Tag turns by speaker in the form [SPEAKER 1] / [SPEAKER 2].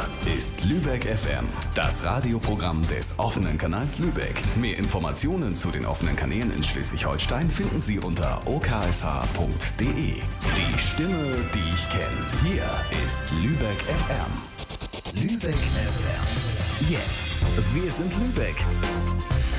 [SPEAKER 1] ist Lübeck FM, das Radioprogramm des offenen Kanals Lübeck. Mehr Informationen zu den offenen Kanälen in Schleswig-Holstein finden Sie unter oksh.de. Die Stimme, die ich kenne. Hier ist Lübeck FM. Lübeck FM. Jetzt. Wir sind Lübeck.